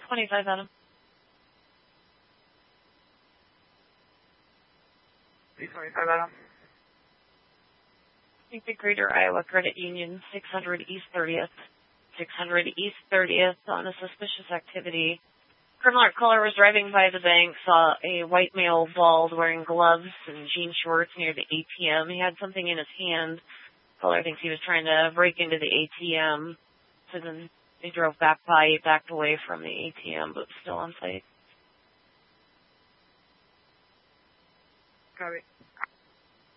25 Adam. 325 Adam. I think the Greater Iowa Credit Union, 600 East 30th. 600 East 30th on a suspicious activity. Criminal caller was driving by the bank, saw a white male bald wearing gloves and jean shorts near the ATM. He had something in his hand. Caller thinks he was trying to break into the ATM. So then they drove back by, he backed away from the ATM, but still on site. Copy.